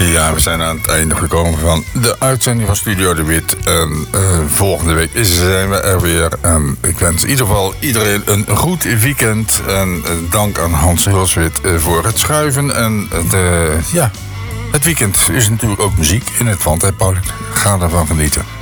Ja, we zijn aan het einde gekomen van de uitzending van Studio De Wit. En volgende week zijn we er weer. En ik wens in ieder geval iedereen een goed weekend. En dank aan Hans Hulswit voor het schuiven. En het weekend is natuurlijk ook muziek in het, want Paul, ga ervan genieten.